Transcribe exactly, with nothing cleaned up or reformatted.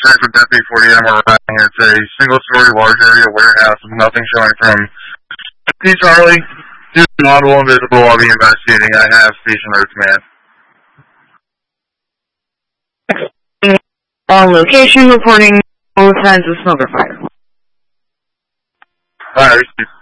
ten for Deputy forty M arriving. It's a single-story, large area warehouse with nothing showing from P. Charlie. Due to audible and visible, I'll be investigating. I have station road command. On location, reporting both sides of smoke or fire. Alright,